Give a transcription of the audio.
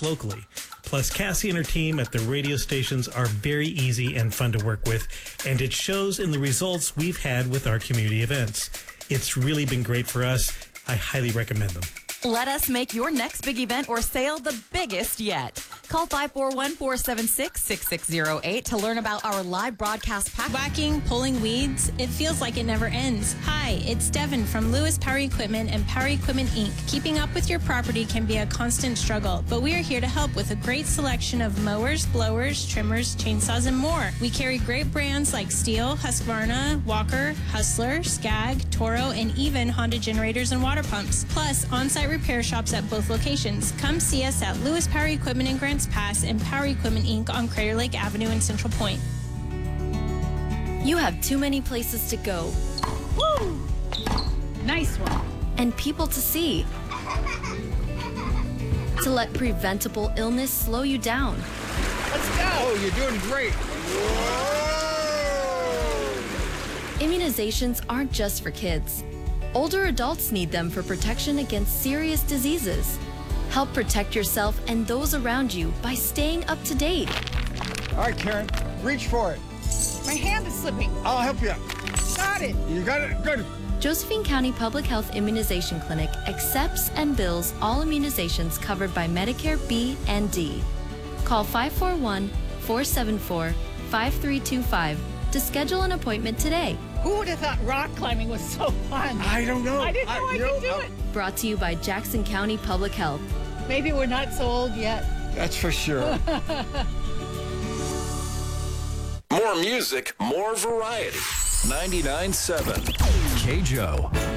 locally. Plus, Cassie and her team at the radio stations are very easy and fun to work with, and it shows in the results we've had with our community events. It's really been great for us. I highly recommend them. Let us make your next big event or sale the biggest yet. Call 541-476-6608 to learn about our live broadcast package. Whacking, pulling weeds, it feels like it never ends. Hi, it's Devin from Lewis Power Equipment and Power Equipment Inc. Keeping up with your property can be a constant struggle, but we are here to help with a great selection of mowers, blowers, trimmers, chainsaws, and more. We carry great brands like Steel, Husqvarna, Walker, Hustler, Skag, Toro, and even Honda generators and water pumps. Plus, on-site repair shops at both locations. Come see us at Lewis Power Equipment in Grants Pass and Power Equipment Inc. on Crater Lake Avenue in Central Point. You have too many places to go. Woo! Nice one. And people to see. To let preventable illness slow you down. Let's go! Oh, you're doing great. Whoa! Immunizations aren't just for kids. Older adults need them for protection against serious diseases. Help protect yourself and those around you by staying up to date. All right, Karen, reach for it. My hand is slipping. I'll help you. Got it. You got it? Good. Josephine County Public Health Immunization Clinic accepts and bills all immunizations covered by Medicare B and D. Call 541-474-5325 to schedule an appointment today. Who would have thought rock climbing was so fun? I don't know. I didn't know I could do it. Brought to you by Jackson County Public Health. Maybe we're not so old yet. That's for sure. More music, more variety. 99.7 KJO.